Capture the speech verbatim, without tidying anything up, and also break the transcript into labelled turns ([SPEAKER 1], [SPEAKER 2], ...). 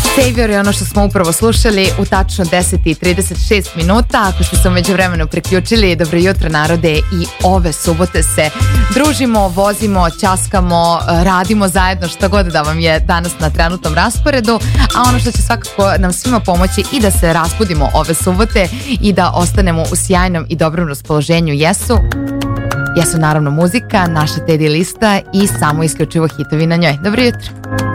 [SPEAKER 1] Savior je ono što smo upravo slušali u tačno deset i trideset šest minuta. Ako ste se umeđu vremenu priključili, dobro jutro narode, i ove subote se družimo, vozimo, ćaskamo, radimo zajedno, šta god da vam je danas na trenutnom rasporedu, a ono što će svakako nam svima pomoći i da se raspudimo ove subote i da ostanemo u sjajnom i dobrom raspoloženju jesu jesu naravno muzika, naša Teddy lista i samo isključivo hitovi na njoj. Dobro jutro.